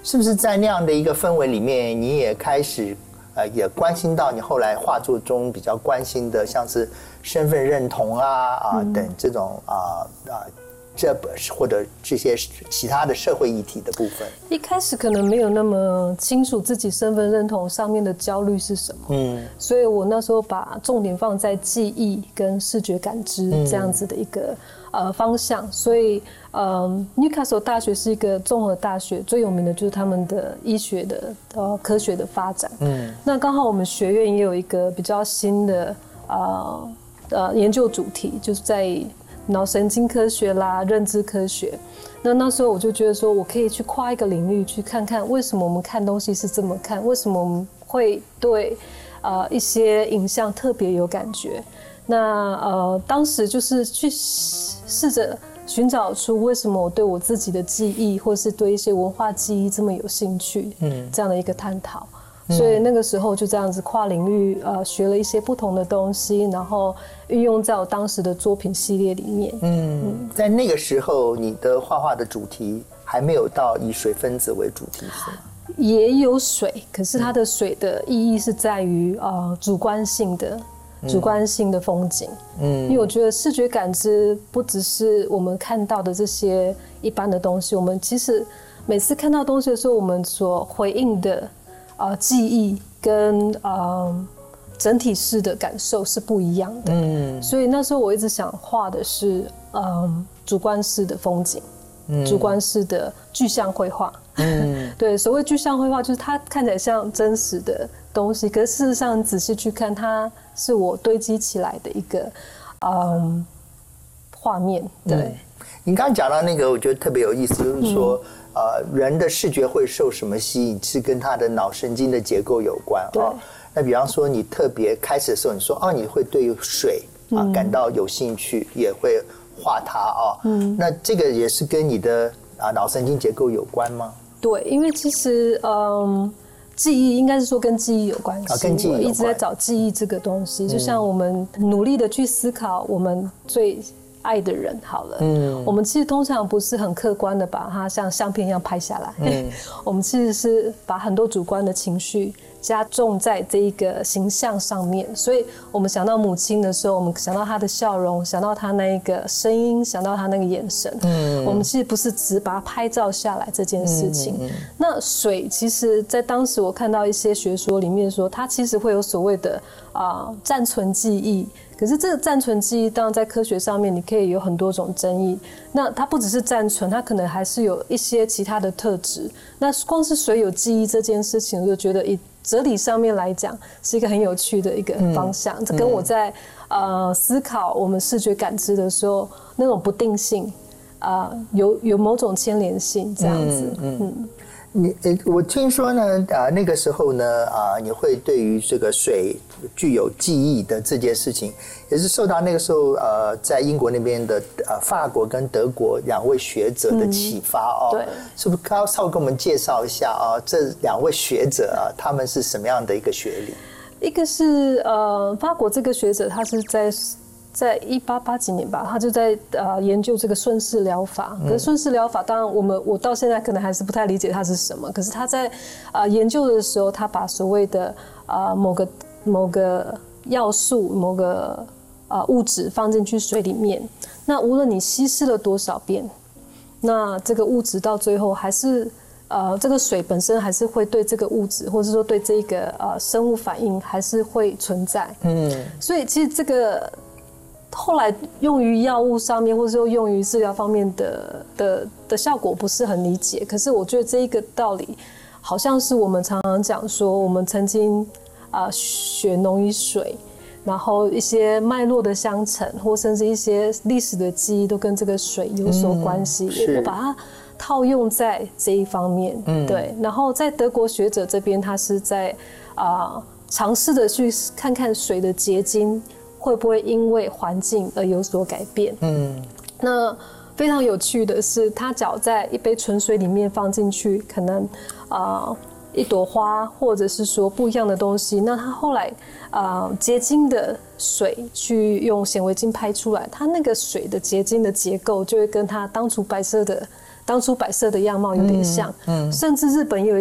是不是在那样的一个氛围里面，你也开始也关心到你后来画作中比较关心的，像是身份认同等这种或者这些其他的社会议题的部分？ 一开始可能没有那么清楚自己身份认同上面的焦虑是什么，所以我那时候把重点放在记忆跟视觉感知这样子的一个方向。所以Newcastle 大学是一个综合大学，最有名的就是他们的医学的科学的发展。那刚好我们学院也有一个比较新的研究主题，就是在脑神经科学啦、认知科学。那时候我就觉得说，我可以去跨一个领域去看看，为什么我们看东西是这么看，为什么我们会对一些影像特别有感觉。那当时就是去试着寻找出为什么我对我自己的记忆，或是对一些文化记忆这么有兴趣，这样的一个探讨。所以那个时候就这样子跨领域学了一些不同的东西，然后运用在我当时的作品系列里面。 在那个时候你的画画的主题还没有到以水分子为主题是吗？ 也有水，可是它的水的意义是在于主观性的风景。因为我觉得视觉感知不只是我们看到的这些一般的东西，我们其实每次看到东西的时候，我们所回应的记忆跟整体式的感受是不一样的。所以那时候我一直想画的是主观式的风景，主观式的具象绘画。对，所谓具象绘画就是它看起来像真实的东西，可是事实上仔细去看，它是我堆积起来的一个画面。对， 你刚刚讲到那个，我觉得特别有意思，就是说人的视觉会受什么吸引，是跟他的脑神经的结构有关啊。那比方说，你特别开始的时候，你说你会对水感到有兴趣，也会画它那这个也是跟你的脑神经结构有关吗？ 对，因为其实记忆应该是说跟记忆有关系。 跟记忆有关。 我一直在找记忆这个东西，就像我们努力的去思考我们最爱的人好了，我们其实通常不是很客观的把它像相片一样拍下来，我们其实是把很多主观的情绪加重在这一个形象上面。所以我们想到母亲的时候，我们想到她的笑容，想到她那个声音，想到她那个眼神，我们其实不是只把它拍照下来这件事情。那水其实在当时我看到一些学说里面说，它其实会有所谓的暂存记忆。可是这个暂存记忆当然在科学上面你可以有很多种争议，那它不只是暂存，它可能还是有一些其他的特质。那光是水有记忆这件事情，我就觉得以哲理上面来讲是一个很有趣的一个方向。这跟我在思考我们视觉感知的时候那种不定性有某种牵连性这样子。 我听说呢，那个时候呢，你会对于这个水具有记忆的这件事情，也是受到那个时候在英国那边的法国跟德国两位学者的启发对， 是不是稍微跟我们介绍一下这两位学者他们是什么样的一个学理？ 一个是法国这个学者，他是在1880几年吧，他就在研究这个顺势疗法。可是顺势疗法，当然我到现在可能还是不太理解它是什么。可是他在研究的时候，他把所谓的某个要素、某个物质放进去水里面，那无论你稀释了多少遍，那这个物质到最后还是这个水本身还是会对这个物质，或者说对这个生物反应还是会存在。所以其实这个后来用于药物上面，或者说用于治疗方面的效果不是很理解。可是我觉得这一个道理，好像是我们常常讲说，我们曾经血浓于水，然后一些脉络的相承，或甚至一些历史的记忆，都跟这个水有所关系。我把它套用在这一方面。对。然后在德国学者这边，他是在尝试的去看看水的结晶会不会因为环境而有所改变。那非常有趣的是，他只要在一杯纯水里面放进去，可能一朵花，或者是说不一样的东西，那他后来结晶的水去用显微镜拍出来，它那个水的结晶的结构就会跟它当初白色的当初摆设的样貌有点像。甚至日本也有